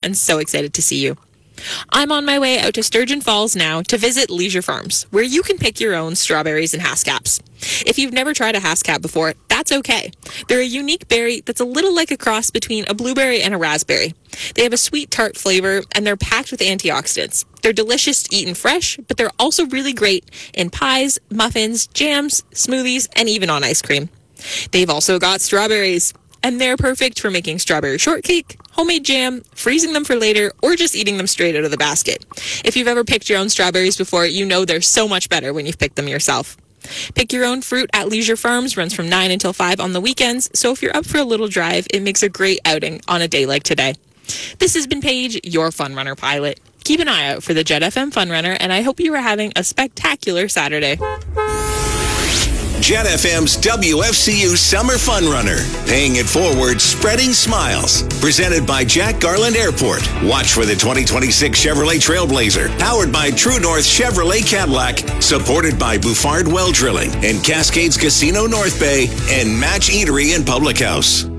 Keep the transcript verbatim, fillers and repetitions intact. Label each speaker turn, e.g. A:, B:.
A: and so excited to see you. I'm on my way out to Sturgeon Falls now to visit Leisure Farms, where you can pick your own strawberries and Haskaps. If you've never tried a Haskap before, that's okay. They're a unique berry that's a little like a cross between a blueberry and a raspberry. They have a sweet tart flavor, and they're packed with antioxidants. They're delicious eaten fresh, but they're also really great in pies, muffins, jams, smoothies, and even on ice cream. They've also got strawberries, and they're perfect for making strawberry shortcake, homemade jam, freezing them for later, or just eating them straight out of the basket. If you've ever picked your own strawberries before, you know they're so much better when you've picked them yourself. Pick your own fruit at Leisure Farms runs from nine until five on the weekends, so if you're up for a little drive, it makes a great outing on a day like today. This has been Paige, your Fun Runner pilot. Keep an eye out for the Jet F M Fun Runner, and I hope you are having a spectacular Saturday.
B: Jet F M's W F C U Summer Fun Runner. Paying it forward, spreading smiles. Presented by Jack Garland Airport. Watch for the twenty twenty-six Chevrolet Trailblazer. Powered by True North Chevrolet Cadillac. Supported by Bouffard Well Drilling and Cascades Casino North Bay and Match Eatery and Public House.